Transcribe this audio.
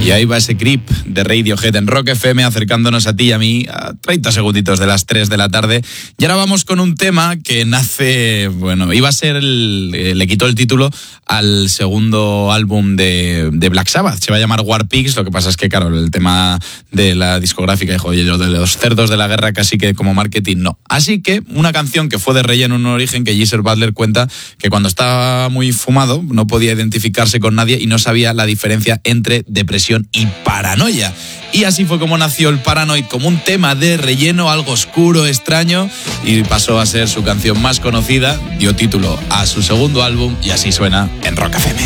Y ahí va ese Creep de Radiohead en Rock FM, acercándonos a ti y a mí a 30 segunditos de las 3 de la tarde. Y ahora vamos con un tema que nace, bueno, iba a ser le quitó el título al segundo álbum de Black Sabbath. Se va a llamar War Pigs, lo que pasa es que, claro, el tema de la discográfica, dijo, oye, lo de los cerdos de la guerra casi que como marketing no. Así que una canción que fue de relleno en un origen, que Geezer Butler cuenta que cuando estaba muy fumado no podía identificarse con nadie y no sabía la diferencia entre depresión y paranoia. Y así fue como nació el Paranoid, como un tema de relleno, algo oscuro, extraño, y pasó a ser su canción más conocida, dio título a su segundo álbum y así suena en Rock FM.